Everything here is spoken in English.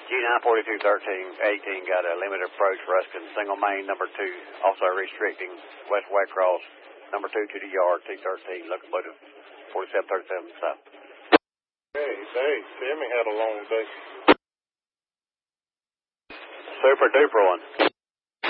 G9421318 got a limited approach Ruskin, single main number 2, also restricting west White Cross, number 2 to the yard, T13, looking for the 4737 south. Hey, Timmy had a long day. Super duper one.